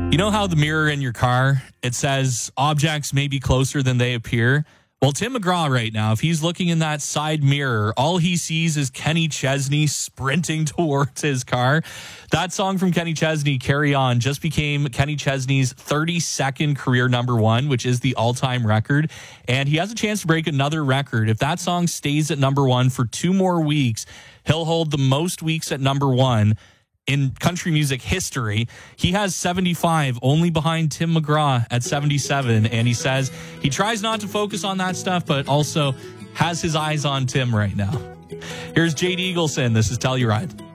You know how the mirror in your car, it says objects may be closer than they appear? Well, Tim McGraw right now, if he's looking in that side mirror, all he sees is Kenny Chesney sprinting towards his car. That song from Kenny Chesney, Carry On, just became Kenny Chesney's 32nd career #1, which is the all-time record. And he has a chance to break another record. If that song stays at #1 for 2 more weeks, he'll hold the most weeks at #1 in country music history. He has 75, only behind Tim McGraw at 77. And he says he tries not to focus on that stuff, but also has his eyes on Tim right now. Here's Jade Eagleson. This is Telluride.